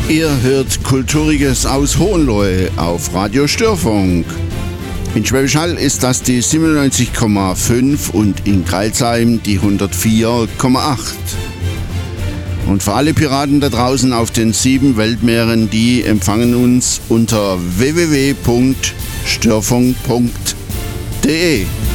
Ihr hört Kulturiges aus Hohenlohe auf Radio Störfunk. In Schwäbisch Hall ist das die 97,5 und in Crailsheim die 104,8. Und für alle Piraten da draußen auf den 7 Weltmeeren, die empfangen uns unter www.störfunk.de.